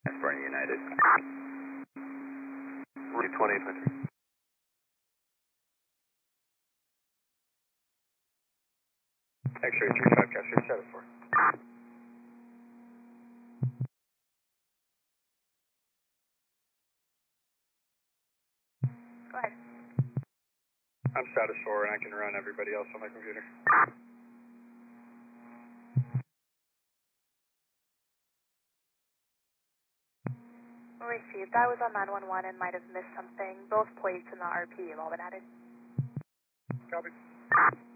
California United. 220. X-ray 35, capture 74. Go ahead. I'm status 4 and I can run everybody else on my computer. Received. I was on 911 and might have missed something. Both plates and the RP have all been added. Copy.